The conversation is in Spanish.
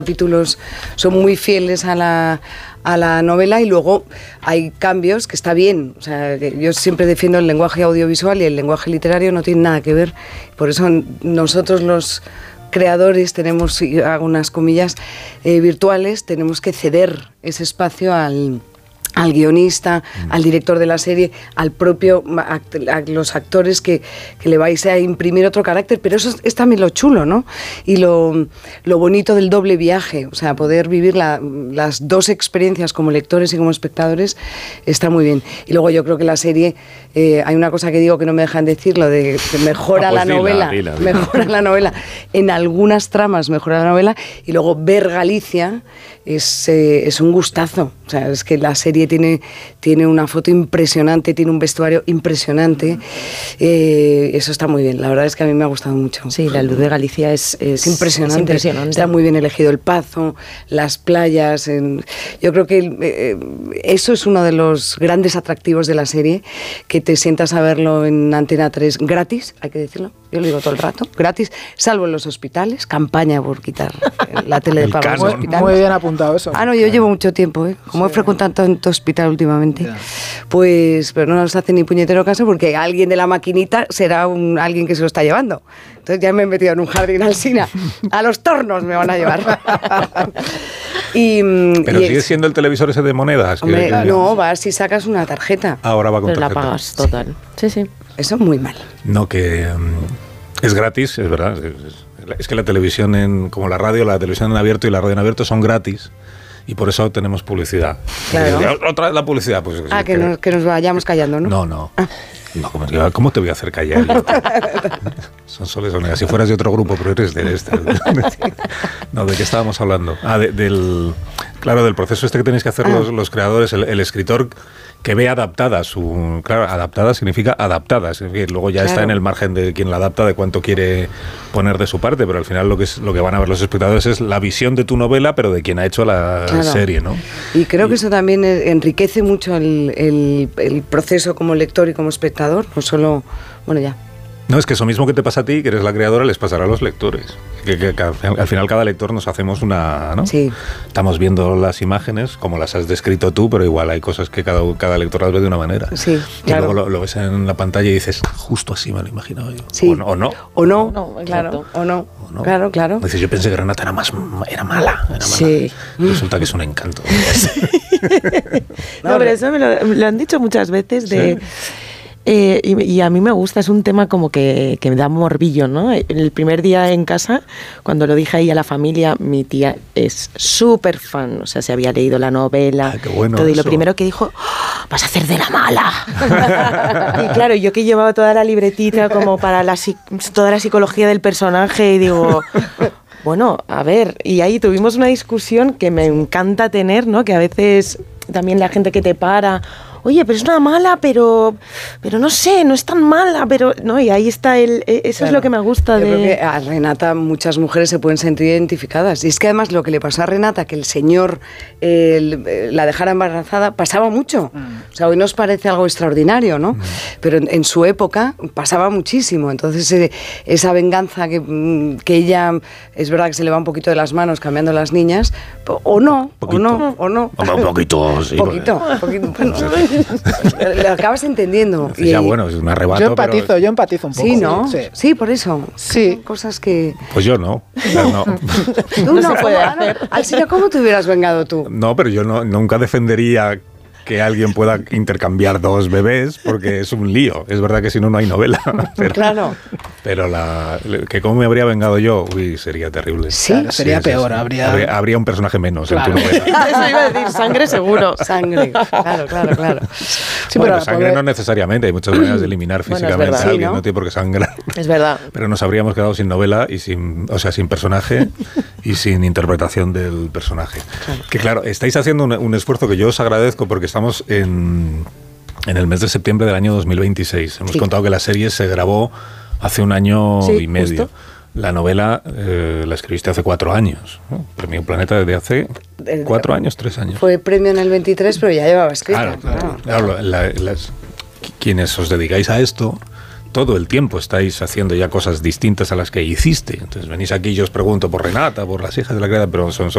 capítulos son muy fieles a la novela y luego hay cambios que está bien. O sea, yo siempre defiendo el lenguaje audiovisual y el lenguaje literario no tiene nada que ver. Por eso nosotros los creadores tenemos, y hago unas comillas virtuales, tenemos que ceder ese espacio al guionista, al director de la serie, al propio, a los actores que le vais a imprimir otro carácter, pero eso es también lo chulo, ¿no? Y lo bonito del doble viaje, o sea, poder vivir las dos experiencias como lectores y como espectadores está muy bien. Y luego yo creo que la serie, hay una cosa que digo que no me dejan decir, lo de que mejora la novela, mejora la novela, en algunas tramas mejora la novela, y luego ver Galicia es un gustazo. O sea, es que la serie tiene una foto impresionante, tiene un vestuario impresionante. Eso está muy bien. La verdad es que a mí me ha gustado mucho. Sí, la luz de Galicia es impresionante. Está muy bien elegido el Pazo, las playas. Yo creo que eso es uno de los grandes atractivos de la serie, que te sientas a verlo en Antena 3 gratis, hay que decirlo. Yo lo digo todo el rato, gratis, salvo en los hospitales, campaña por quitar la tele de pago en los hospitales. Muy bien apuntado eso. Ah, no, yo llevo mucho tiempo, como he frecuentado tanto hospital últimamente, pues, pero no nos hace ni puñetero caso porque alguien de la maquinita será alguien que se lo está llevando. Entonces ya me he metido en un jardín alsina. A los tornos me van a llevar. Pero sigue siendo el televisor ese de monedas. Hombre, no, vas y sacas una tarjeta. Ahora va con pero tarjeta. la pagas total. Sí. Eso es muy mal. No, que es gratis, es verdad. Es que la televisión, como la radio, la televisión en abierto y la radio en abierto son gratis. Y por eso tenemos publicidad. Claro. Otra vez la publicidad. Pues, que nos vayamos callando, ¿no? No. No, ¿cómo te voy a hacer callar? Son soles o negas. Si fueras de otro grupo, pero eres de este. No, ¿de qué estábamos hablando? Del proceso este que tenéis que hacer los creadores, el escritor que ve adaptada Claro, adaptada significa adaptada. Es decir, luego ya está en el margen de quien la adapta, de cuánto quiere poner de su parte, pero al final lo que van a ver los espectadores es la visión de tu novela, pero de quien ha hecho la serie, ¿no? Y creo que eso también enriquece mucho el proceso como lector y como espectador, no solo... Bueno, ya. No, es que eso mismo que te pasa a ti, que eres la creadora, les pasará a los lectores. Que al final cada lector nos hacemos una... ¿no? Sí. Estamos viendo las imágenes como las has descrito tú, pero igual hay cosas que cada lector las ve de una manera. Sí, y claro. luego lo ves en la pantalla y dices, justo así me lo imaginaba yo. Sí. O no. O no, claro. O no. Claro. Dices, yo pensé que Renata era mala. Sí. Resulta que es un encanto. No, pero eso me lo han dicho muchas veces de... ¿Sí? Y a mí me gusta, es un tema como que me da morbillo, ¿no? El primer día en casa, cuando lo dije ahí a la familia, mi tía es súper fan, o sea, se había leído la novela, qué bueno todo, y lo eso. primero que dijo, ¡oh, vas a hacer de la mala! Y claro, yo que llevaba toda la libretita como para toda la psicología del personaje, y digo... Bueno, a ver, y ahí tuvimos una discusión que me encanta tener, ¿no? Que a veces también la gente que te para... Oye, pero es una mala, pero no sé, no es tan mala, pero... ¿no? Y ahí está eso es lo que me gusta Yo de... creo que a Renata muchas mujeres se pueden sentir identificadas. Y es que además lo que le pasó a Renata, que el señor la dejara embarazada, pasaba mucho. O sea, hoy nos parece algo extraordinario, ¿no? Pero en su época pasaba muchísimo. Entonces, esa venganza que ella... Es verdad que se le va un poquito de las manos cambiando las niñas, o no. Un poquito, sí. Poquito. Bueno, lo acabas entendiendo. Ya, bueno, es un arrebato. Yo empatizo un poco. Sí, ¿no? Sí, por eso. Sí. Son cosas que... Pues yo no. No. Tú no se puede hacer. Alsina, ¿cómo te hubieras vengado tú? No, pero yo nunca defendería que alguien pueda intercambiar dos bebés, porque es un lío. Es verdad que si no, no hay novela. Pero, claro. Pero que cómo me habría vengado yo, sería terrible. Sí, claro, sería peor. Habría un personaje menos en tu novela. Eso iba a decir, sangre seguro. Sangre, claro. Sí, bueno, pero sangre no necesariamente. Hay muchas maneras de eliminar físicamente a alguien. No tiene por qué sangrar. Es verdad. Pero nos habríamos quedado sin novela y sin personaje y sin interpretación del personaje. Claro. Que claro, estáis haciendo un esfuerzo que yo os agradezco, porque estamos en el mes de septiembre del año 2026. Hemos contado que la serie se grabó hace un año y medio. Justo. La novela la escribiste hace 4 años, ¿no? Premio Planeta desde hace 4 años, 3 años. Fue premio en el 23, pero ya llevaba escrita. Claro. Quienes os dedicáis a esto, todo el tiempo estáis haciendo ya cosas distintas a las que hiciste. Entonces venís aquí y yo os pregunto por Renata, por las hijas de la criada, pero son